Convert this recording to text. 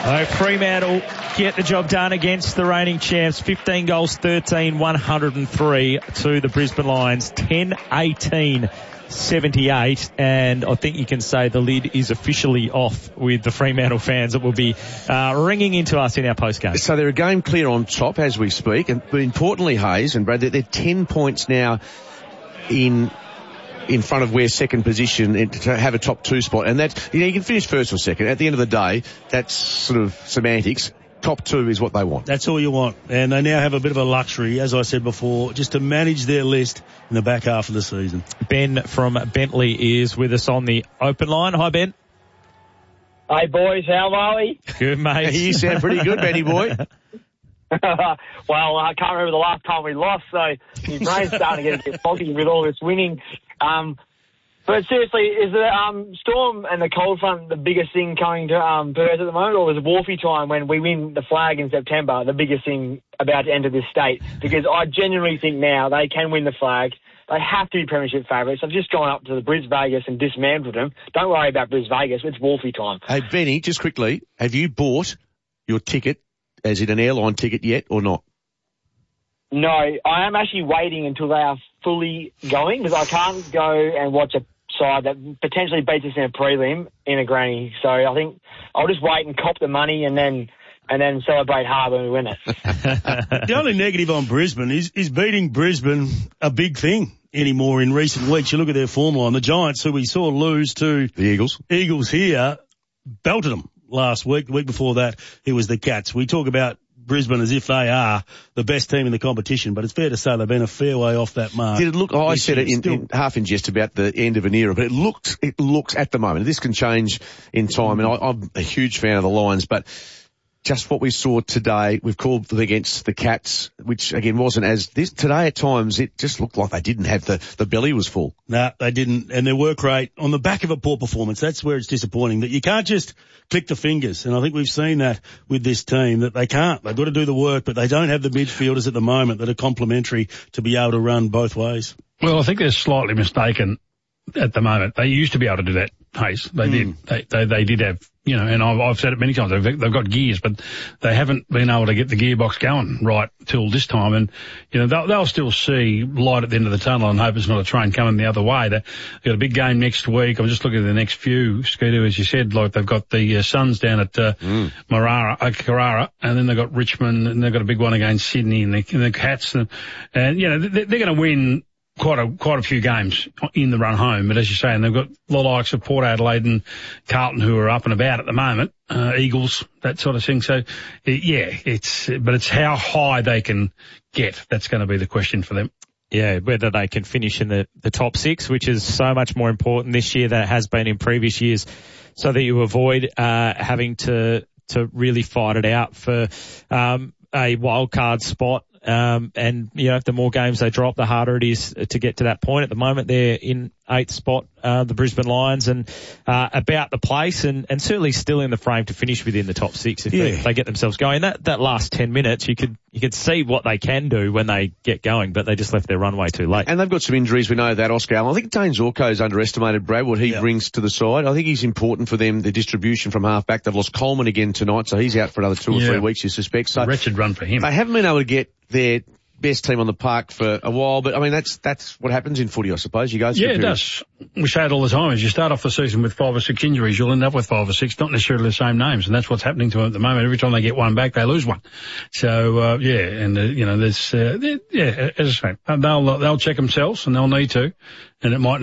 Fremantle get the job done against the reigning champs. 15 goals, 13, 103 to the Brisbane Lions. 10-18-78. And I think you can say the lid is officially off with the Fremantle fans that will be ringing into us in our postgame. So they're a game clear on top as we speak. But importantly, Hayes and Brad, they're 10 points now in front of where second position to have a top 2 spot. And that, you can finish first or second. At the end of the day, that's sort of semantics. Top 2 is what they want. That's all you want. And they now have a bit of a luxury, as I said before, just to manage their list in the back half of the season. Ben from Bentley is with us on the open line. Hi, Ben. Hey, boys. How are we? Good, mate. You sound pretty good, Benny boy. Well, I can't remember the last time we lost, so my brain's starting to get a bit foggy with all this winning. But seriously, is the Storm and the cold front the biggest thing coming to Perth at the moment, or is it Wharfie time when we win the flag in September the biggest thing about to enter this state? Because I genuinely think now they can win the flag. They have to be premiership favourites. I've just gone up to the Bris Vegas and dismantled them. Don't worry about Bris Vegas. It's Wharfie time. Hey, Benny, just quickly, have you bought your ticket, as in an airline ticket yet, or not? No, I am actually waiting until they are fully going, because I can't go and watch a side that potentially beats us in a prelim in a granny. So I think I'll just wait and cop the money and then celebrate hard when we win it. The only negative on Brisbane is beating Brisbane a big thing anymore in recent weeks. You look at their form line. The Giants, who we saw lose to the Eagles here, belted them last week. The week before that, it was the Cats. We talk about Brisbane as if they are the best team in the competition, but it's fair to say they've been a fair way off that mark. Did it look? I said it in half in jest about the end of an era, but it looks at the moment. This can change in time, and I'm a huge fan of the Lions, but just what we saw today, we've called against the Cats, which again wasn't as this today. At times, it just looked like they didn't have the belly was full. No, they didn't, and their work rate on the back of a poor performance. That's where it's disappointing that you can't just click the fingers. And I think we've seen that with this team that they can't. They've got to do the work, but they don't have the midfielders at the moment that are complementary to be able to run both ways. Well, I think they're slightly mistaken at the moment. They used to be able to do that, Hayes. They did. They did have, and I've said it many times, they've got gears, but they haven't been able to get the gearbox going right till this time. And, they'll still see light at the end of the tunnel and hope it's not a train coming the other way. They've got a big game next week. I'm just looking at the next few, Skeeter, as you said, like they've got the Suns down at Carrara, and then they've got Richmond, and they've got a big one against Sydney and the Cats. And they're going to win quite a few games in the run home, but as you say, and they've got the likes of Port Adelaide and Carlton who are up and about at the moment, Eagles, that sort of thing. So, it's how high they can get. That's going to be the question for them. Yeah, whether they can finish in the top 6, which is so much more important this year than it has been in previous years, so that you avoid having to really fight it out for a wild card spot. The more games they drop, the harder it is to get to that point. At the moment, they're in 8th spot, the Brisbane Lions, and about the place, and certainly still in the frame to finish within the top 6 if they get themselves going. That last 10 minutes, you could see what they can do when they get going, but they just left their runway too late. And they've got some injuries. We know that, Oscar Allen. I think Dane Zorko's underestimated, Brad, what he brings to the side. I think he's important for them, the distribution from half-back. They've lost Coleman again tonight, so he's out for another 2 or 3 weeks, you suspect. So wretched run for him. They haven't been able to get their best team on the park for a while, but I mean that's what happens in footy, I suppose. You go through it does. We say it all the time. As you start off the season with 5 or 6 injuries, you'll end up with 5 or 6, not necessarily the same names, and that's what's happening to them at the moment. Every time they get one back, they lose one. So there's as I say, they'll check themselves, and they'll need to, and it might